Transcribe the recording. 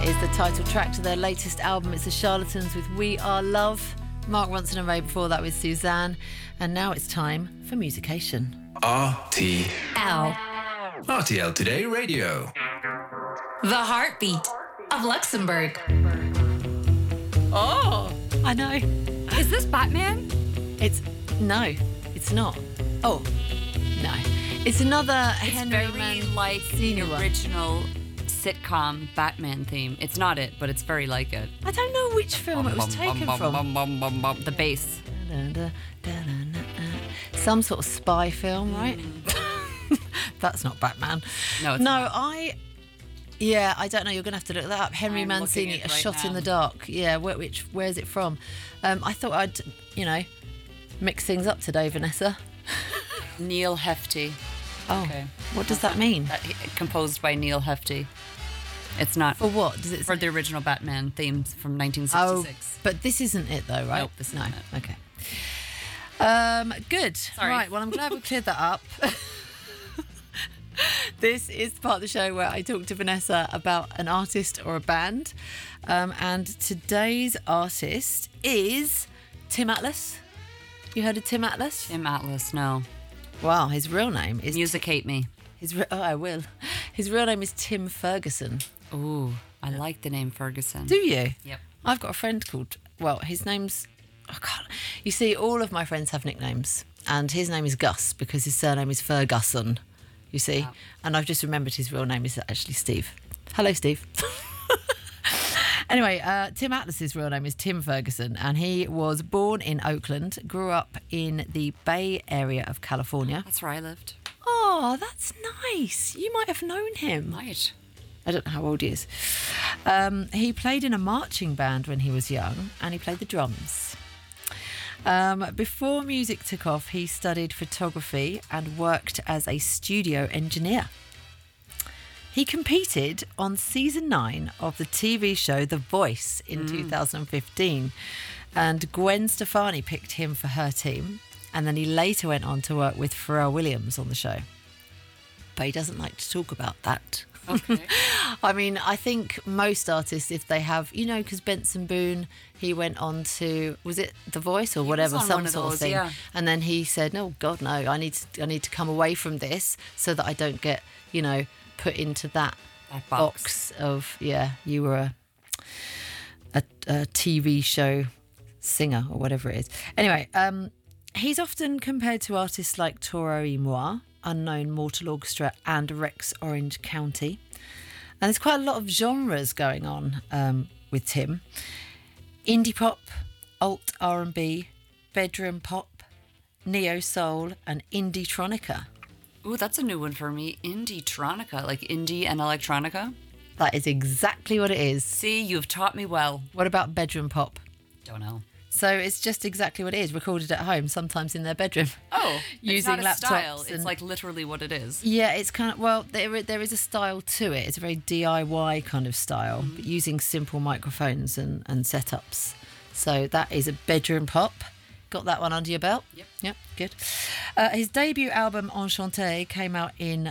That is the title track to their latest album. It's the Charlatans with We Are Love. Mark Ronson and Ray before that with Suzanne. And now it's time for Musication. RTL. RTL Today Radio. The heartbeat of Luxembourg. Oh, I know. Is this Batman? No, it's not. Oh, no. It's another It's Henry very Mancini like the one. original sitcom Batman theme. It's not it, but it's very like it. I don't know which film it was taken from. The bass. Some sort of spy film, right? That's not Batman. No, it's not. I don't know. You're going to have to look that up. Henry I'm Mancini, looking it A right Shot in now. the Dark. Yeah, where's it from? I thought I'd, mix things up today, Vanessa. Neil Hefti. Oh, Okay. what does that mean? Composed by Neil Hefti. It's not For what? Does it for say? the original Batman theme from Oh, 1966. but this isn't it though, right? Nope, this isn't it. Okay. Good. Sorry. Right, well, I'm glad we cleared that up. This is the part of the show where I talk to Vanessa about an artist or a band. And today's artist is Tim Atlas. You heard of Tim Atlas? Tim Atlas, no. Wow, his real name is... Musicate me. I will. His real name is Tim Ferguson. Ooh, I like the name Ferguson. Do you? Yep. I've got a friend called... Well, his name's... I can't... You see, all of my friends have nicknames. And his name is Gus because his surname is Ferguson. You see? Wow. And I've just remembered his real name is actually Steve. Hello, Steve. Anyway, Tim Atlas's real name is Tim Ferguson, and he was born in Oakland, grew up in the Bay Area of California. That's where I lived. Oh, that's nice. You might have known him. Might. I don't know how old he is. He played in a marching band when he was young, and he played the drums. Before music took off, he studied photography and worked as a studio engineer. He competed on season 9 of the TV show The Voice in 2015, and Gwen Stefani picked him for her team, and then he later went on to work with Pharrell Williams on the show. But he doesn't like to talk about that. Okay. I mean, I think most artists, if they have, because Benson Boone, he went on to, was it The Voice or whatever, on some one of sort of those, thing. yeah. And then he said, "No, God, no, I need to come away from this so that I don't get, put into that That box of, you were a TV show singer or whatever it is." Anyway, he's often compared to artists like Toro y Moi, Unknown Mortal Orchestra and Rex Orange County. And there's quite a lot of genres going on with Tim. Indie pop, alt R&B, bedroom pop, neo soul and indie-tronica. Ooh, that's a new one for me. Indie-tronica, like indie and electronica. That is exactly what it is. See, you've taught me well. What about bedroom pop? Don't know. So it's just exactly what it is, recorded at home, sometimes in their bedroom. Oh, Using it's not a style. laptops It's and- like literally what it is. Yeah, it's kind of, there is a style to it. It's a very DIY kind of style, but using simple microphones and setups. So that is a bedroom pop. Got that one under your belt? Yep. Yep, good. His debut album, Enchanté, came out in